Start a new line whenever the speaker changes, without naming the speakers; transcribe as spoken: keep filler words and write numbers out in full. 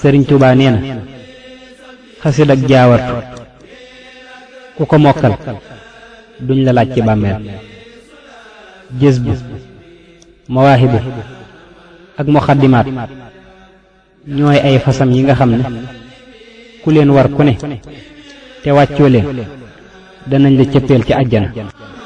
sëriñ Tuubaa nee na xasida ak jaawartu ku ko mokkal duñ la laaj ci bàmmeel jës bu mawaahibu ak muxaddimaat ñooy ay fasam yi nga xam ne ku leen war ku ne te wàccoo leen danañ la cëppeel ci àjjana